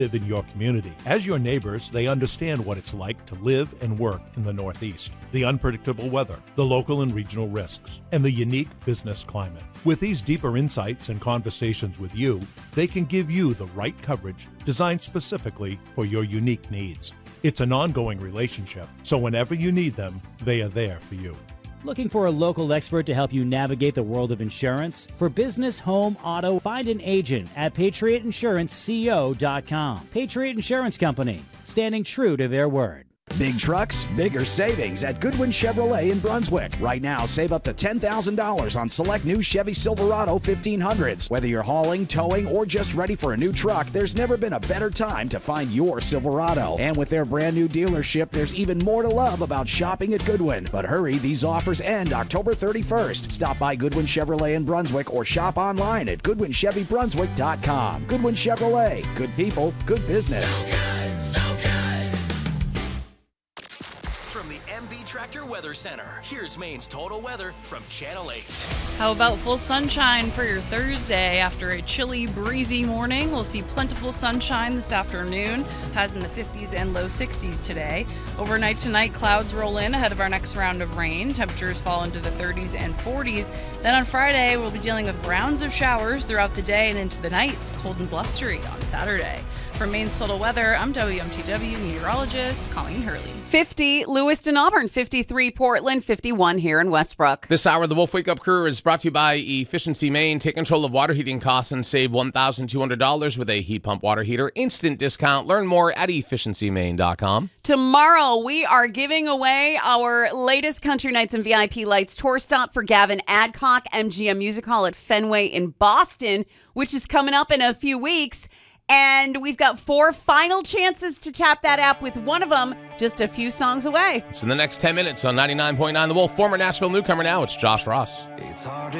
live in your community. As your neighbors, they understand what it's like to live and work in the Northeast, the unpredictable weather, the local and regional risks, and the unique business climate. With these deeper insights and conversations with you, they can give you the right coverage designed specifically for your unique needs. It's an ongoing relationship, so whenever you need them, they are there for you. Looking for a local expert to help you navigate the world of insurance? For business, home, auto, find an agent at PatriotInsuranceCO.com. Patriot Insurance Company, standing true to their word. Big trucks, bigger savings at Goodwin Chevrolet in Brunswick. Right now, save up to $10,000 on select new Chevy Silverado 1500s. Whether you're hauling, towing, or just ready for a new truck, there's never been a better time to find your Silverado. And with their brand new dealership, there's even more to love about shopping at Goodwin. But hurry, these offers end October 31st. Stop by Goodwin Chevrolet in Brunswick or shop online at GoodwinChevyBrunswick.com. Goodwin Chevrolet. Good people, good business. So good, so good. From the MB Tractor Weather Center, here's Maine's total weather from Channel 8. How about full sunshine for your Thursday? After a chilly, breezy morning, we'll see plentiful sunshine this afternoon. Highs in the 50s and low 60s today. Overnight tonight, clouds roll in ahead of our next round of rain. Temperatures fall into the 30s and 40s. Then on Friday, we'll be dealing with rounds of showers throughout the day and into the night. Cold and blustery on Saturday. For Maine's total weather, I'm WMTW meteorologist Colleen Hurley. 50 Lewiston, Auburn, 53 Portland, 51 here in Westbrook. This hour of the Wolf Wake Up Crew is brought to you by Efficiency Maine. Take control of water heating costs and save $1,200 with a heat pump water heater. Instant discount. Learn more at efficiencymaine.com. Tomorrow, we are giving away our latest Country Nights and VIP Lights tour stop for Gavin Adcock, MGM Music Hall at Fenway in Boston, which is coming up in a few weeks. And we've got 4 final chances to tap that app, with one of them just a few songs away. It's in the next 10 minutes on 99.9 The Wolf. Former Nashville newcomer now, it's Josh Ross. It's hard